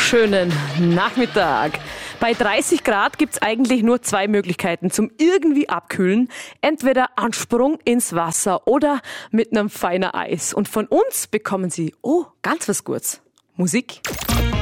wunderschönen Nachmittag. Bei 30 Grad gibt's eigentlich nur zwei Möglichkeiten zum irgendwie abkühlen. Entweder Ansprung ins Wasser oder mit einem feinen Eis. Und von uns bekommen Sie, ganz was Gutes. Musik.